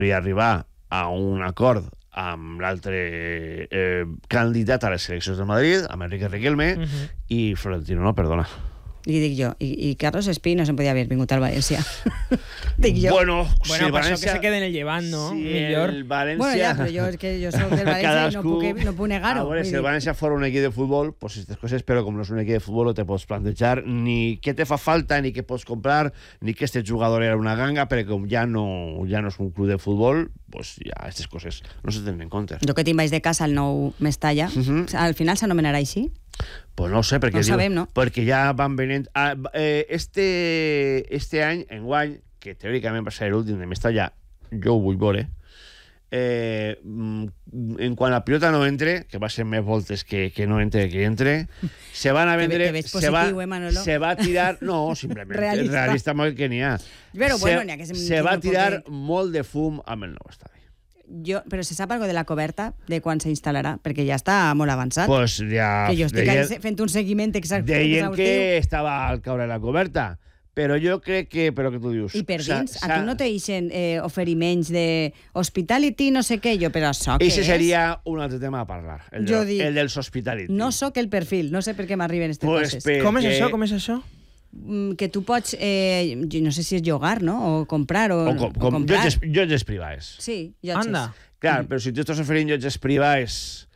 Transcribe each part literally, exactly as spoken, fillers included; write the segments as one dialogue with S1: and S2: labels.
S1: i arribar a un acord amb l'altre eh, candidat a les seleccions de Madrid, amb Enrique Riquelme, uh-huh. i Florentino no perdona.
S2: I dic jo, i, i Carlos Espí no se'n podia haver vingut al València. Dic jo.
S1: Bueno,
S3: bueno
S1: si
S3: per
S1: València...
S3: això que se quede en el Llevant, no?
S1: Si
S3: Millor.
S1: el València...
S2: Bueno, ja, però jo, és que jo soc del València Cadascú... i no puc, no puc negar-ho.
S1: A veure, si el València fos un equip de futbol, pues estas coses, però com no és un equip de futbol no te pots plantejar ni què te fa falta, ni què pots comprar, ni que este jugador era una ganga, perquè com ja no, ja no és un club de futbol, pues ja aquestes coses no se tenen en compte.
S2: Jo que te'n vaig de casa al nou Mestalla, uh-huh. al final s'anomenarà així?
S1: Pues no ho sé, perquè,
S2: no
S1: diu,
S2: sabem, no?
S1: perquè ja van venint... Ah, eh, este, este any, enguany, que teòricament va ser l'últim de Mestalla, jo ho vull veure, eh, en quan la pilota no entre, que va ser més voltes que, que no entre que entre, se van a vendre...
S2: Que, que
S1: se, va,
S2: positiu, eh, Manolo?
S1: se va a tirar... No, simplement,
S2: realista.
S1: realista molt que n'hi ha.
S2: Però
S1: se,
S2: bueno, n'hi ha que se,
S1: se va a tirar
S2: porque...
S1: molt de fum amb el nou estadi.
S2: Jo, però se sap algo de la coberta, de quan s'instal·larà? Perquè ja està molt avançat.
S1: Pues ja...
S2: Que jo estic
S1: deien,
S2: fent un seguiment exacte.
S1: Deien que estava al caure la coberta, però jo crec que... Però que tu dius...
S2: I per dins, a tu no te deixen eh, oferiments de hospitality, no sé què, jo, però això què és?
S1: Ese seria un altre tema a parlar, el, de,
S2: dic,
S1: el dels hospitality.
S2: No sóc el perfil, no sé per què m'arriben aquestes
S1: pues
S2: coses.
S1: Perquè...
S3: Com és això? Com és això?
S2: Que tu pots, eh, no sé si és llogar, no? O comprar, o,
S1: o, com,
S2: o
S1: com
S2: comprar.
S1: Llotges, llotges privades.
S2: Sí, llotges.
S3: Anda.
S1: Clar, mm. però si tu estàs oferint llotges privades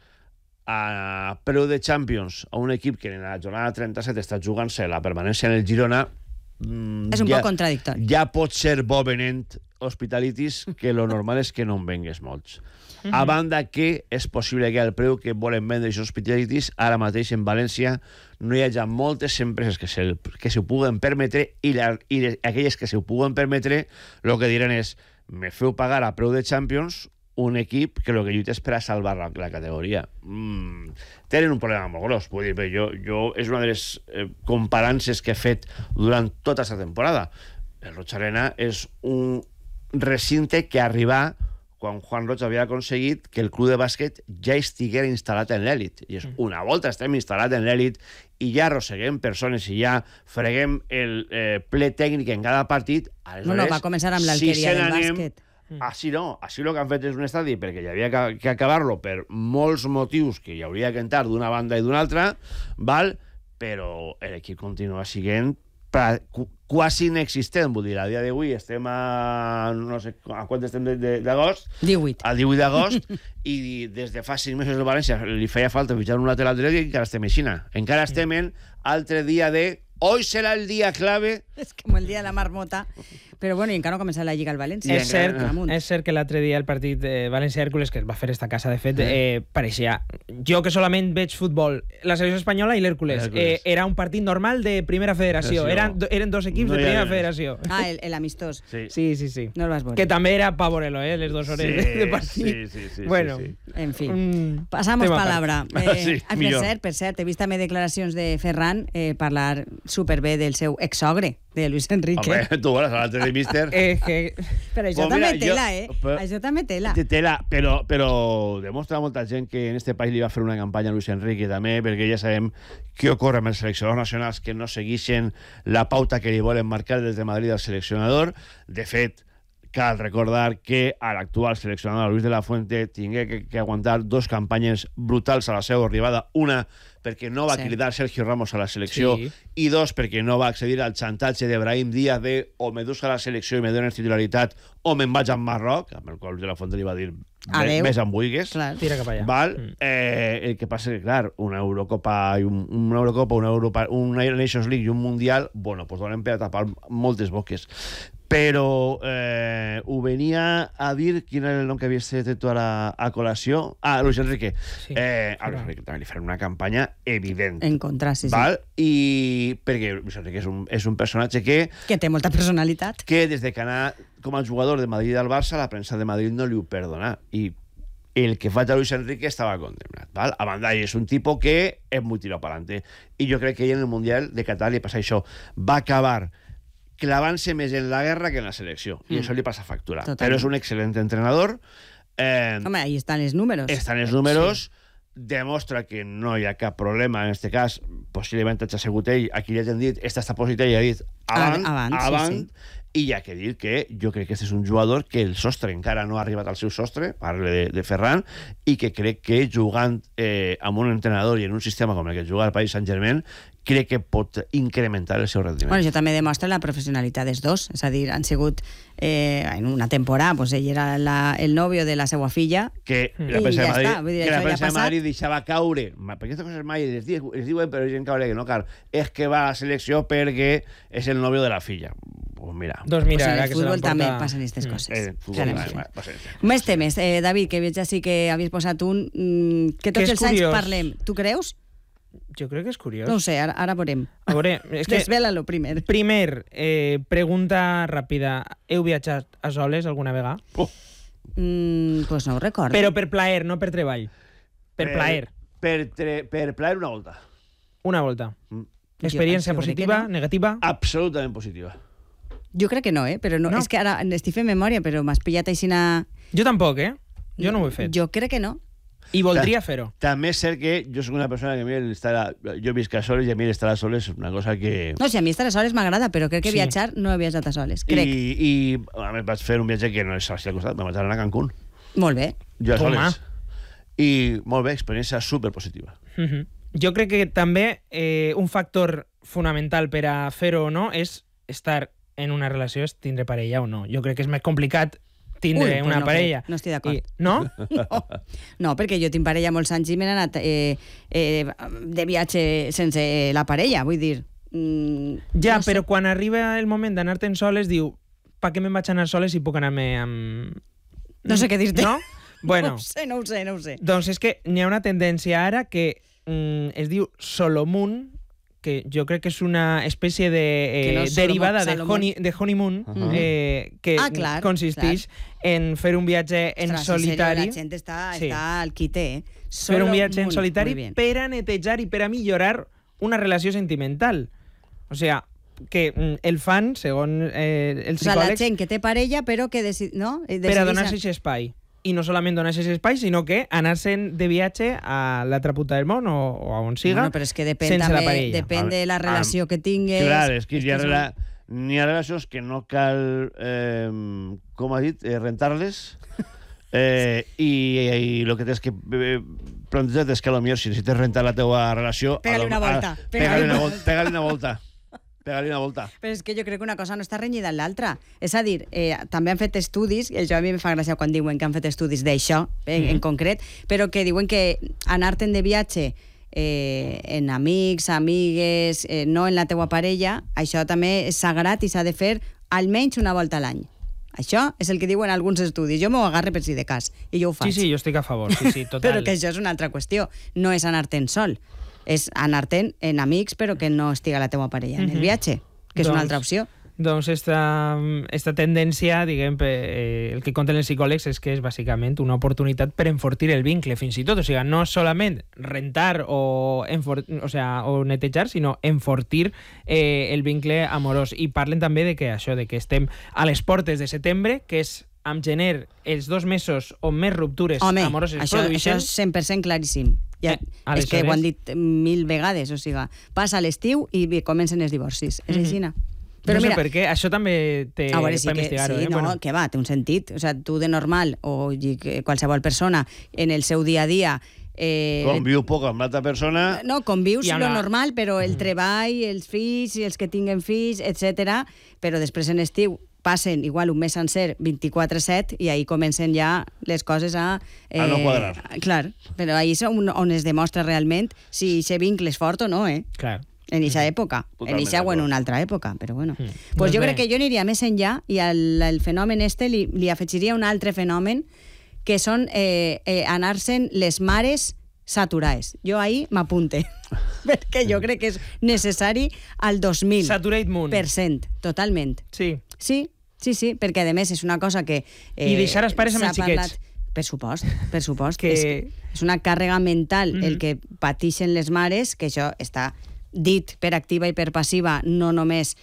S1: a preu de Champions a un equip que en la jornada trenta-set està jugant-se la permanència en el Girona,
S2: mm, és un ja, poc contradictori.
S1: Ja pot ser bo venent hospitalitis, que lo normal és que no en vengues molts. Mm -hmm. A banda que és possible que al preu que volen vendre aquests hospitalitis, ara mateix en València no hi hagi moltes empreses que se, que se ho puguen permetre i, la, i les, aquelles que se ho puguen permetre el que diran és me feu pagar a preu de Champions un equip que el que lluita és per a salvar la, la categoria. Mm, tenen un problema molt gros. Vull dir, jo, jo és una de les eh, comparances que he fet durant tota aquesta temporada. El Roig Arena és un recinte que arriba quan Juan Roig havia aconseguit que el club de bàsquet ja estiguera instal·lat en l'èlit. I és una volta estem instal·lat en l'èlit i ja arrosseguem persones i ja freguem el eh, ple tècnic en cada partit.
S2: No, no, va començar amb l'alqueria
S1: si
S2: del bàsquet.
S1: Així no, així el que han fet és un estadi perquè hi havia que, que acabar-lo per molts motius que hi hauria que entrar d'una banda i d'una altra, val? Però l'equip continua sent quasi inexistent, vull dir, a dia d'avui estem a no sé a quant estem d'agost,
S2: divuit
S1: al divuit d'agost, i des de fa sis mesos de València li feia falta fitxar un lateral dret i encara estem aixina, encara estem en altre dia de hoy serà el dia clave.
S2: És com el dia de la marmota. Però bueno, i encara no ha començat la Lliga al València.
S3: És cert, és cert que l'altre dia el partit de València-Hèrcules, que es va fer esta casa, de fet, eh, pareixia... Jo que solament veig futbol, la selecció espanyola i l'Hèrcules, eh, era un partit normal de primera federació. Eren, eren dos equips no de primera federació.
S2: Ah, el, el amistós.
S3: Sí, sí, sí. sí.
S2: No el vas veure.
S3: Que també era pa veure-lo, eh, les dues hores
S1: sí,
S3: de partit.
S1: Sí, sí, sí.
S2: Bueno,
S1: sí, sí.
S2: en fi. Mm, Passamos palabra. Eh,
S1: sí,
S2: per cert, per cert, he vist també declaracions de Ferran eh, parlar superbé del seu exsogre, de Luis Enrique.
S1: Home, tu veuràs, a l'altre de míster...
S3: Eh, que...
S2: Però això
S1: pues
S2: també
S1: mira,
S2: tela,
S1: jo,
S2: eh?
S1: Però,
S2: això també tela.
S1: Tela, però, però demostra molta gent que en este país li va fer una campanya a Luis Enrique també, perquè ja sabem què ocorre amb els seleccionadors nacionals que no segueixen la pauta que li volen marcar des de Madrid al seleccionador. De fet, cal recordar que a l'actual seleccionador Luis de la Fuente tingué que, que aguantar dos campanyes brutals a la seva arribada. Una, perquè no va sí. cridar Sergio Ramos a la selecció, sí. i dos, perquè no va accedir al xantatge de Brahim Díaz de o me dus a la selecció i me dones titularitat o me'n vaig a Marroc, amb el qual Luis de la Fuente li va dir més en vulguis.
S3: Clar. Tira cap allà.
S1: Val? Mm. Eh, el que passa és que, clar, una Eurocopa, un, una Eurocopa, una, Europa, una Nations League i un Mundial, bueno, pues donen per a tapar moltes boques. Però eh, ho venia a dir, quin era el nom que havia estat ara a col·lació? Ah, Luis Enrique. Sí. Eh, a Luis Enrique també li farem una campanya evident.
S2: En contra, sí, sí.
S1: Val? I perquè Luis Enrique és un, és un personatge que...
S2: Que té molta personalitat.
S1: Que des de que anà com a jugador de Madrid al Barça, la premsa de Madrid no li ho perdona. I el que faig a Luis Enrique estava condemnat. Val? A banda, és un tipus que és molt tirado para adelante. I jo crec que ell en el Mundial de Qatar li passa això. Va acabar clavant-se més en la guerra que en la selecció. I mm. això li passa factura. Totalment. Però és un excel·lent entrenador. Eh,
S2: Home, ahí estan els números.
S1: Estan els números. Sí. Demostra que no hi ha cap problema. En aquest cas, possiblement ha sigut ell, a qui li han dit, esta està positiva, i ha dit avant, avant, avant, sí, sí. I hi ha que dir que jo crec que aquest és un jugador que el sostre encara no ha arribat al seu sostre, parle de, de Ferran, i que crec que jugant eh, amb un entrenador i en un sistema com el que juga el Paris Saint-Germain, crec que pot incrementar el seu rendiment.
S2: Bueno, això també demostra la professionalitat dels dos. És a dir, han sigut eh, en una temporada, pues, ell era la, el nòvio de la seva filla
S1: que
S2: i
S1: la premsa
S2: ja
S1: de Madrid,
S2: està. Vull dir,
S1: que la
S2: això ja
S1: premsa
S2: ha
S1: de
S2: passat.
S1: Madrid deixava caure, perquè aquestes coses mai les, diuen, les diuen però gent caure que no cal, és que va a la selecció perquè és el nòvio de la filla. Pues mira.
S3: Doncs mira,
S2: pues en
S3: ara
S2: el
S3: que se
S2: futbol també
S3: l'emporta...
S2: passen aquestes coses.
S1: Eh, futbol,
S2: Clarament.
S1: va, va, va,
S2: Més temes. Eh, David, que veig així que havies posat un... Mm, que
S3: Que
S2: tots
S3: és
S2: els anys
S3: curiós.
S2: parlem. Tu creus?
S3: Jo crec que és curiós.
S2: No ho sé, ara, ara veurem.
S3: A veure, és que...
S2: Desvela-lo primer.
S3: Primer, eh, pregunta ràpida. Heu viatjat a soles alguna vegada?
S1: Oh,
S2: Mm, pues no ho recordo.
S3: Però per plaer, no per treball. Per plaer.
S1: Per, tre, per plaer una volta.
S3: Una volta.
S1: Mm.
S3: Experiència
S2: Jo- jo crec que
S3: positiva,
S2: no.
S3: negativa?
S1: Absolutament positiva.
S2: Jo crec que no, eh? Però no,
S3: No?
S2: és que ara estic fent memòria, però m'has pillat així a...
S3: Jo tampoc, eh? Jo no ho he fet.
S2: Jo crec que no.
S3: I voldria fer-ho.
S1: També és cert que jo soc una persona que a mi estar a, jo visc a soles i a mi estar a soles és una cosa que...
S2: No, si a mi estar a soles m'agrada, però crec que
S3: Sí.
S2: viatjar no he viatjat a soles. Crec.
S1: I, i a més vaig fer un viatge que no és així al costat, vam anar a Cancún.
S2: Molt bé.
S1: Jo a
S3: Toma.
S1: soles. I molt bé, experiència superpositiva.
S3: Mhm. Jo crec que també eh, un factor fonamental per a fer-ho o no és estar en una relació, és tindre parella o no. Jo crec que és més complicat tindre
S2: Ui, pues
S3: una
S2: no,
S3: parella.
S2: no estic d'acord.
S3: I- No?
S2: No, no, perquè jo tinc parella molts anys i m'he anat eh, eh, de viatge sense la parella, vull dir... Mm,
S3: Ja,
S2: no sé.
S3: però quan arriba el moment d'anar-te'n soles, diu, pa què me'n vaig anar soles si puc anar-me amb...
S2: No sé què dir-te.
S3: No? Bueno,
S2: No ho sé, no ho sé, no ho sé.
S3: doncs és que n'hi ha una tendència ara que mm, es diu Solomon, que jo crec que és una espècie de eh,
S2: Que no és Solomon,
S3: derivada de,
S2: Salomón.
S3: honey, de honeymoon,
S1: Uh-huh.
S3: eh, que
S2: Ah, clar,
S3: consisteix en fer un viatge en
S2: Ostres, en
S3: solitari,
S2: sèrio, la gent està,
S3: Sí.
S2: està al quite, eh?
S3: fer un viatge en
S2: Solomon,
S3: solitari
S2: muy bien.
S3: per a netejar i per a millorar una relació sentimental. O sigui, que mm, el fan, segons eh, els
S2: O sigui, la
S3: psicòlegs,
S2: gent que té parella, però que decid... no? Eh,
S3: per a
S2: decidís-
S3: donar-se aquest espai. I no solament donar-se aquest espai, sinó que anar-se'n de viatge a l'altra punta del món o, o a on siga,
S2: Bueno, però és que depèn
S3: sense la
S2: també,
S3: parella.
S2: depèn de la
S1: Am-
S2: relació que tingues.
S1: Clar, és que hi ha,
S2: és
S1: rela... n'hi ha relacions que no cal, eh, com ha dit, eh, rentar-les, eh, i, i el que tens que eh, plantejar és que potser si necessites rentar la teua relació...
S2: Pega-li
S1: a lo-
S2: una volta,
S1: a-
S2: pega-li
S1: Pega-li una,
S2: una
S1: volta. Pega-li una volta. Pega-li una volta.
S2: Però és que jo crec que una cosa no està renyida amb l'altra. És a dir, eh, també han fet estudis, i això a mi em fa gràcia quan diuen que han fet estudis d'això, en,
S3: Mm.
S2: en concret, però que diuen que anar-te'n de viatge eh, en amics, amigues, eh, no en la teua parella, això també és sagrat i s'ha de fer almenys una volta a l'any. Això és el que diuen alguns estudis. Jo m'ho agarre per si de cas, i jo ho faig.
S3: Sí, sí, jo estic a favor, sí, sí, total.
S2: Però que això és una altra qüestió. No és anar-te'n sol. És anar-te'n en amics, però que no estiga la teua parella en el
S3: Mhm.
S2: viatge, que és una
S3: Doncs-
S2: altra opció.
S3: Doncs esta, esta tendència, diguem, eh, el que conten els psicòlegs és que és bàsicament una oportunitat per enfortir el vincle, fins i tot. O sigui, no solament rentar o, enfor, o, sea, o netejar, sinó enfortir eh, el vincle amorós. I parlen també de que això, de que estem a les portes de setembre, que és amb gener els dos mesos on més ruptures
S2: Home,
S3: amoroses
S2: això, això
S3: produeixen.
S2: és cent per cent claríssim. Ja,
S3: Eh,
S2: és que
S3: aleshores-
S2: ho han dit mil vegades, o sigui, passa l'estiu i bé, comencen els divorcis. És
S3: Mhm.
S2: així, no?
S3: Però no sé per què, això també té
S2: A veure, sí
S3: per
S2: que,
S3: investigar-ho.
S2: sí,
S3: eh?
S2: no,
S3: Bueno,
S2: que va, té un sentit. O sigui, tu de normal, o i que qualsevol persona, en el seu dia a dia... Eh,
S1: Conviu poc amb l'altra persona...
S2: No, convius
S3: I amb
S2: lo
S3: la-
S2: normal, però el treball, els fills, i els que tinguen fills, etcètera. Però després en estiu passen igual un mes sencer vint-i-quatre set i ahí comencen ja les coses a... Eh,
S1: A no quadrar.
S2: Clar, però ahí és on, on es demostra realment si aquest vincle és fort o no, eh?
S3: clar.
S2: En aquesta època. En
S1: Totalment
S2: aquesta o en
S1: d'acord.
S2: una altra època, però bueno.
S3: Mm.
S2: Pues
S3: Doncs
S2: jo
S3: bé.
S2: crec que jo aniria més enllà i al, al fenomen este li, li afegiria un altre fenomen que són eh, eh, anar-se'n les mares saturades. Jo ahí m'apunte, perquè jo crec que és necessari al dos mil
S3: Saturate Moon.
S2: per cent, totalment.
S3: Sí.
S2: Sí, sí, sí, perquè a més és una cosa que...
S3: I deixar els pares amb
S2: s'ha
S3: els xiquets.
S2: parlat- Per supost, per supost.
S3: Que-
S2: És, és una càrrega mental
S3: Mhm.
S2: el que pateixen les mares, que això està dit per activa i per passiva, no només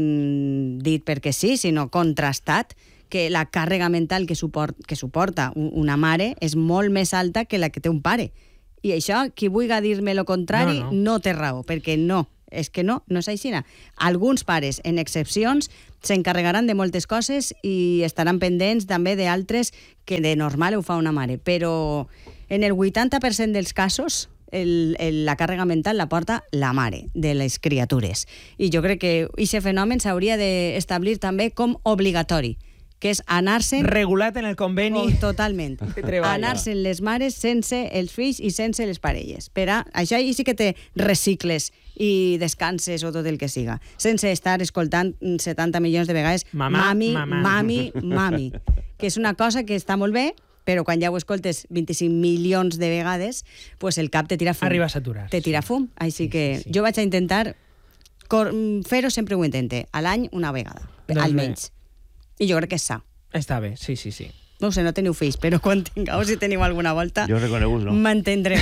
S2: mm, dit perquè sí, sinó contrastat, que la càrrega mental que, suport, que suporta u- una mare és molt més alta que la que té un pare. I això, qui vulgui dir-me lo contrari,
S3: No,
S2: no,
S3: no.
S2: no té raó, perquè no, És que no, no és així. Alguns pares, en excepcions, s'encarregaran de moltes coses i estaran pendents també d'altres que de normal ho fa una mare. Però en el vuitanta per cent dels casos el, el, la càrrega mental la porta la mare de les criatures. I jo crec que aquest fenomen s'hauria d'establir també com obligatori, que és anar-se'n...
S3: Regulat en el conveni.
S2: Oh, totalment. Anar-se'n les mares sense els fills i sense les parelles. Per a, això sí que te recicles i descanses o tot el que siga. Sense estar escoltant setanta milions de vegades
S3: Mamà,
S2: mami,
S3: mamà.
S2: mami, mami. Que és una cosa que està molt bé, però quan ja ho escoltes vint-i-cinc milions de vegades, pues el cap te tira fum.
S3: Arriba a saturar.
S2: Te tira fum. Així que
S3: sí, sí.
S2: jo vaig a intentar fer-ho, sempre ho intente, a l'any una vegada,
S3: Doncs
S2: almenys. I jo crec que és sa.
S3: Està bé, sí, sí, sí.
S2: No ho sé, no teniu fills, però quan tingueu, si teniu alguna volta,
S1: Jo reconegut, no?
S2: m'entendreu.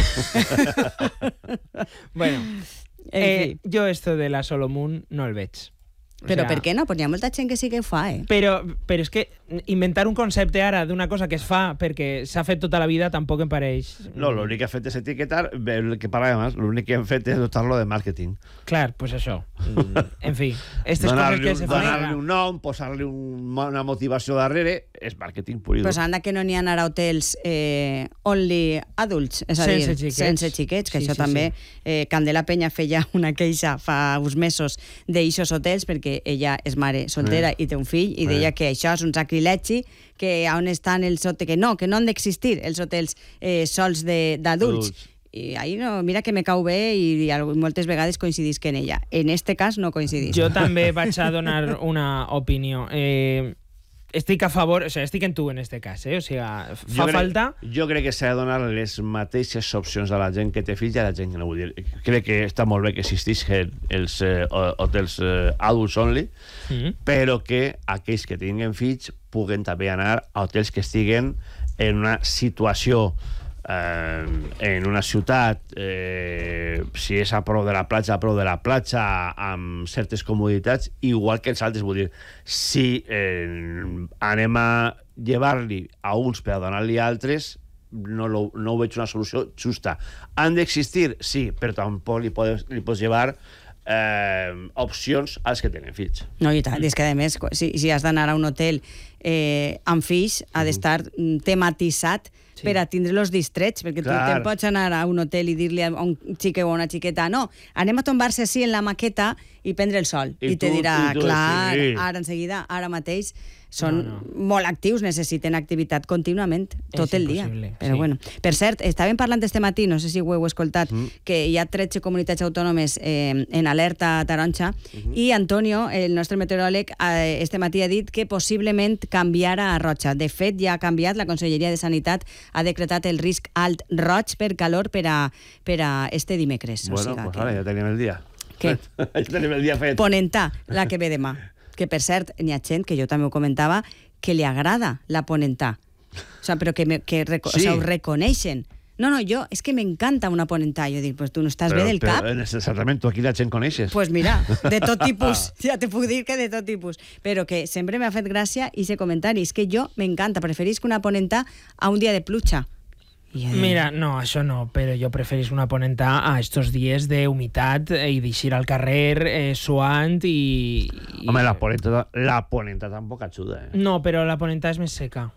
S3: Bueno, eh, jo esto de la Solomon no el veig. O
S2: Però
S3: sea,
S2: per què no? Pues hi ha molta gent que sí que ho fa, eh?
S3: Però, però és que inventar un concepte ara d'una cosa que es fa perquè s'ha fet tota la vida tampoc em pareix...
S1: No, l'únic que ha fet és etiquetar, el que parlàvem abans, l'únic que han fet és dotar-lo de màrqueting.
S3: Clar, pues això. En fi, aquestes coses
S1: Donar-li
S3: que
S1: un,
S3: se fan
S1: donar-li
S3: ara.
S1: un nom, posar-li un, una motivació darrere, és màrqueting pur i dur.
S2: Pues anda que no n'hi ha ara hotels eh, only adults, és a dir,
S3: Sense xiquets.
S2: sense xiquets, que
S3: Sí,
S2: això
S3: sí,
S2: també...
S3: sí.
S2: Eh, Candela Peña feia una queixa fa uns mesos d'eixos hotels perquè ella és mare soltera
S1: Eh.
S2: i té un fill i
S1: Eh.
S2: deia que això és un sacrilegi, que on estan els hotels... Que no, que no han d'existir els hotels eh, sols de- d'adults.
S1: Adults.
S2: I ahí no, mira que me cau bé i, i moltes vegades coincidís que en ella. En este cas no coincidís.
S3: Jo també vaig a donar una opinió. Eh, estic a favor, o sea, estic en tu en este cas, eh? O sigui, fa
S1: Jo crec,
S3: falta...
S1: Jo crec que s'ha de donar les mateixes opcions a la gent que té fills i a la gent que no vull dir. Crec que està molt bé que existisquen els eh, hotels eh, adults only,
S3: Mm.
S1: però que aquells que tinguen fills puguen també anar a hotels que estiguen en una situació eh, en una ciutat, eh, si és a prop de la platja, a prop de la platja, amb certes comoditats, igual que els altres. Vull dir, si eh, anem a llevar-li a uns per a donar-li a altres, no, lo, no ho veig una solució justa. Han d'existir? Sí, però tampoc li pots, li pots llevar eh, opcions als que tenen fills.
S2: No, i tant, és que a més, si, si has d'anar a un hotel eh, amb fills, ha d'estar mm, tematitzat
S3: Sí.
S2: per a tindre-los distrets, perquè tu
S1: Clar.
S2: te'n pots anar a un hotel i dir-li a un xique o a una xiqueta no, anem a tombar-se així en la maqueta i prendre el sol.
S1: I
S2: I, te
S1: tu-
S2: dirà,
S1: i tu
S2: clar,
S1: decidir.
S2: ara en seguida, ara mateix, són
S3: No,
S2: molt actius, necessiten activitat contínuament, tot el dia.
S3: impossible,
S2: Però
S3: sí.
S2: bueno, per cert, estàvem parlant este matí, no sé si ho heu escoltat, mm. que hi ha tretze comunitats autònomes eh, en alerta taronja, mm -hmm. i Antonio, el nostre meteoròleg, eh, este matí ha dit que possiblement canviarà a roja. De fet, ja ha canviat, la Conselleria de Sanitat ha decretat el risc alt roig per calor per a, per a este dimecres.
S1: Bueno,
S2: o sigui
S1: pues
S2: que...
S1: ara ja tenim el dia.
S2: Què?
S1: Ja tenim el dia fet.
S2: Ponentà, la que ve demà. Que, per cert, n'hi ha gent, que jo també ho comentava, que li agrada la ponentà. O sea, però que, me, que reco
S1: Sí.
S2: o sea, ho reconeixen. No, no, jo, és que m'encanta una ponentà. Jo dic, pues tu no estàs
S1: Però-
S2: bé del
S1: però,
S2: cap?
S1: eh, Exactament, tu aquí la gent coneixes.
S2: Pues mira, de tot tipus. Ja te puc dir que de tot tipus. Però que sempre m'ha fet gràcia ese comentari. És que jo m'encanta, preferisc una ponentà a un dia de pluja. I jo dic,
S3: Mira, no, això no, però jo preferís una ponentà a estos dies de humitat eh, i d'eixir al carrer eh, suant i, i...
S1: Home, la ponenta, la ponenta tampoc ajuda, eh?
S3: No, però la ponentà és més seca.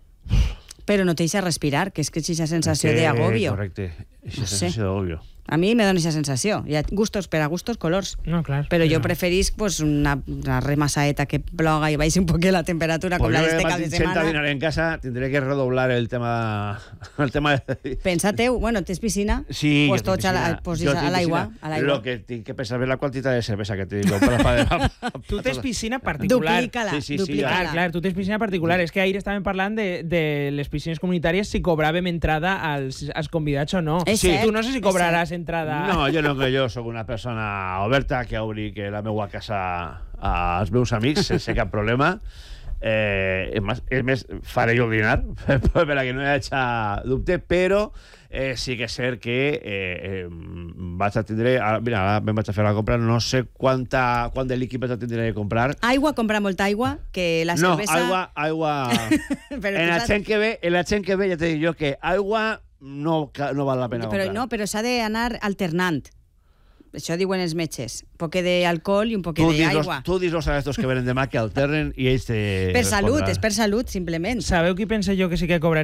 S2: Però no te deixa respirar, que és que és aquesta sensació
S1: Que-
S2: d'agobio.
S1: Correcte, aquesta
S2: No sé.
S1: sensació d'agobio.
S2: A mi me dona aquesta sensació. Hi ha gustos per a gustos, colors.
S3: No, clar.
S2: Però jo preferisc pues, una, una remassaeta que ploga i baixi un poquet la temperatura, com
S1: Pues
S2: la
S1: jo
S2: d'este
S1: que
S2: cap de
S1: m'hagi sentat a
S2: setmana.
S1: dinar en casa, tindré que redoblar el tema... El tema de...
S2: Pensa-teu, bueno, tens piscina?
S1: Sí,
S2: pues
S1: jo tinc
S2: tots a la-
S1: piscina.
S2: pues
S1: Jo
S2: a
S1: tinc
S2: l'aigua.
S1: piscina.
S2: A l'aigua.
S1: Lo que tinc que pensar és la quantitat de cervesa que tinc per la
S3: Tu tens piscina particular.
S2: Duplica-la,
S1: Sí, sí, sí,
S2: duplica-la.
S3: Clar, clar, tu tens piscina particular. És que ahir estàvem parlant de, de les piscines comunitàries si cobràvem entrada als, als convidats o no.
S2: És
S3: Sí,
S2: cert,
S3: tu no sé si
S2: és
S3: cobraràs entrada...
S1: No, jo no, que jo sóc una persona oberta que obri que la meua casa als meus amics sense cap problema. Eh, és, més, és més, faré jo el dinar per a que no hi hagi dubte, però eh, sí que és cert que eh, eh, vaig a tindre... Ara, mira, ara me'n vaig a fer la compra, no sé quanta, quant de líquid vaig a tindre de comprar.
S2: Aigua, comprar molta aigua, que la
S1: No,
S2: cervesa...
S1: aigua, aigua...
S2: Però
S1: en
S2: tu
S1: la
S2: saps-
S1: gent que ve, en la gent que ve ja te dic jo que aigua no, ca- no val la pena
S2: Però
S1: comprar.
S2: no, però s'ha d'anar alternant. això diuen els metges. Un poquet d'alcohol i un poquet d'aigua.
S1: Tu dis-los a estos que venen demà que alternen i ells te
S2: Per salut, és per salut, simplement.
S3: Sabeu qui pensa jo que sí que cobrarà